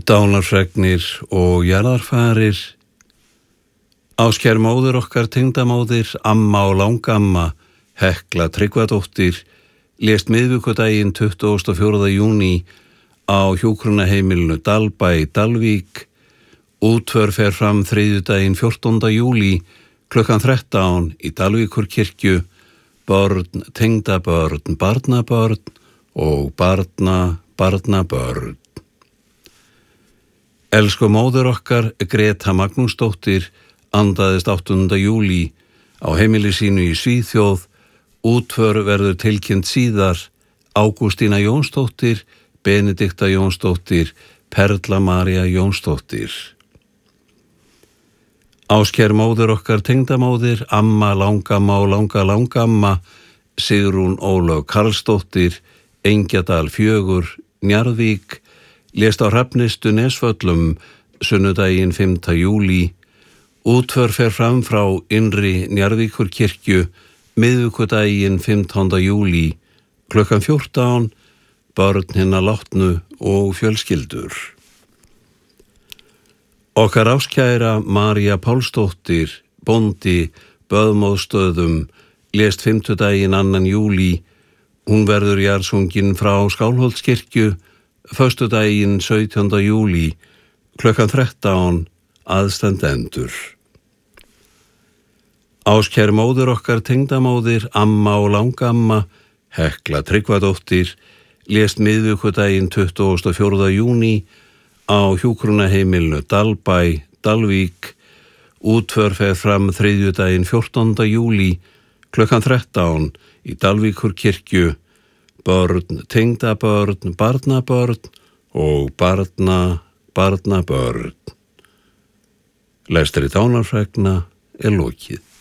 Dánarfregnir og jarðarfarir. Áskær móðir okkar tengdamóðir, amma og langamma, Hekla Tryggvadóttir, lést miðvikudaginn 24. júní á hjúkrunarheimilinu Dalbæ, Dalvík. Útför fer fram þriðjudaginn 14. júlí klukkan 13 í Dalvíkurkirkju. Börn, tengdabörn, barnabörn og barnabörn. Elsku móðir okkar, Greta Magnúsdóttir, andaðist 8. júlí á heimili sínu í Svíþjóð. Útför verður tilkynnt síðar. Ágústína Jónsdóttir, Benedikta Jónsdóttir, Perla María Jónsdóttir. Áskær móðir okkar tengdamóðir, amma, langamma og langamma, Sigrún Ólöf Karlsdóttir, Engjadal 4, Njarðvík, lést á Hrafnistu Nesvöllum sunnudaginn 5. júlí. Útför fer fram frá innri Njarðvíkurkirkju miðvikudaginn 15. júlí klukkan 14. Börn hinna látnu og fjölskyldur. Okkar áskæra María Pálsdóttir, bóndi, Böðmóðsstöðum, lést 5. 2. júlí. Hún verður jarðsungin frá Skálholtskirkju föstudaginn 17. júlí klukkan 13. Aðstandendur. Áskær móðir okkar tengdamóðir, amma og langamma, Hekla Tryggvadóttir, lést miðvikudaginn 24. júní á hjúkrunarheimilinu Dalbæ, Dalvík. Útför fer fram þriðjudaginn 14. júlí klukkan 13 í Dalvíkurkirkju. Börn, tengdabörn, barnabörn og barnabörn. Lestri dánarfregna lokið.